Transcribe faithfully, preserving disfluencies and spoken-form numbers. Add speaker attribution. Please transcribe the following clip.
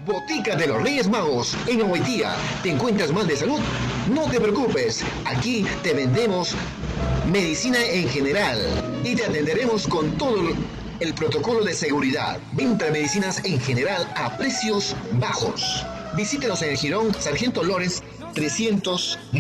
Speaker 1: Botica de los Reyes Magos en Oitía. ¿Te encuentras mal de salud? No te preocupes, aquí te vendemos medicina en general y te atenderemos con todo el protocolo de seguridad. Venta de medicinas en general a precios bajos. Visítenos en el Jirón Sargento Lores trescientos